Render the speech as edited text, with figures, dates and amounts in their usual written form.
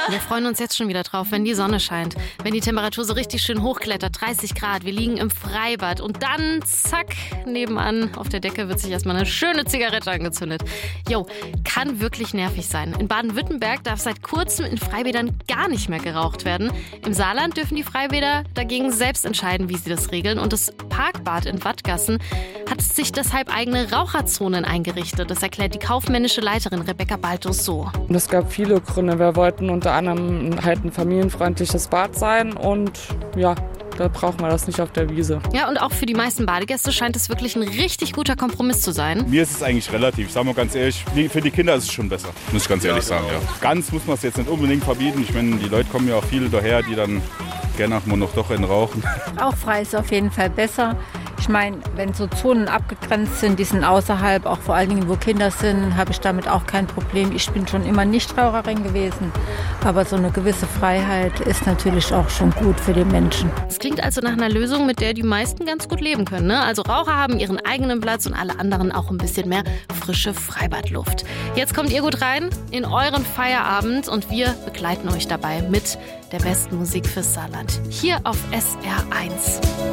Wir freuen uns jetzt schon wieder drauf, wenn die Sonne scheint. Wenn die Temperatur so richtig schön hochklettert, 30 Grad. Wir liegen im Freibad und dann, zack, nebenan auf der Decke wird sich erstmal eine schöne Zigarette angezündet. Jo, kann wirklich nervig sein. In Baden-Württemberg darf seit kurzem in Freibädern gar nicht mehr geraucht werden. Im Saarland dürfen die Freibäder dagegen selbst entscheiden, wie sie das regeln. Und das Parkbad in Wattgassen hat sich deshalb eigene Raucherzonen eingerichtet. Das erklärt die kaufmännische Leiterin Rebecca Baltus so. Und es gab viele Gründe. Wir wollten unter anderem halt ein familienfreundliches Bad sein und ja, da braucht man das nicht auf der Wiese. Ja, und auch für die meisten Badegäste scheint es wirklich ein richtig guter Kompromiss zu sein. Mir ist es eigentlich relativ, sagen wir ganz ehrlich, für die Kinder ist es schon besser, muss ich ganz ehrlich sagen. Ja. Ganz muss man es jetzt nicht unbedingt verbieten. Ich meine, die Leute kommen ja auch viele daher, die dann gerne auch mal noch doch einen rauchen. Auch frei ist auf jeden Fall besser. Ich meine, wenn so Zonen abgegrenzt sind, die sind außerhalb, auch vor allen Dingen, wo Kinder sind, habe ich damit auch kein Problem. Ich bin schon immer Nichtraucherin gewesen, aber so eine gewisse Freiheit ist natürlich auch schon gut für den Menschen. Das klingt also nach einer Lösung, mit der die meisten ganz gut leben können, ne? Also Raucher haben ihren eigenen Platz und alle anderen auch ein bisschen mehr frische Freibadluft. Jetzt kommt ihr gut rein in euren Feierabend und wir begleiten euch dabei mit der besten Musik fürs Saarland. Hier auf SR1.